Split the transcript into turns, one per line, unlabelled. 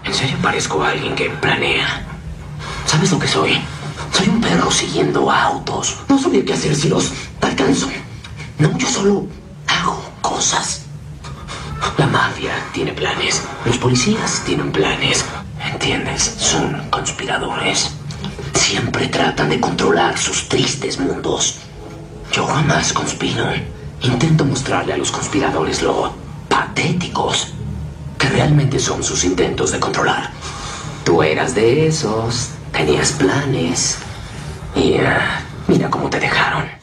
En serio parezco a alguien que planea. ¿Sabes lo que soy? Soy un perro siguiendo autos. No sabía qué hacer si los alcanzo. No, yo solo hago cosas. La mafia tiene planes. Los policías tienen planes. ¿Entiendes? Son conspiradores. Siempre tratan de controlar sus tristes mundos. Yo jamás conspiro. Intento mostrarle a los conspiradores lo patéticos que realmente son sus intentos de controlar. Tú eras de esos. Tenías planes. Y mira cómo te dejaron.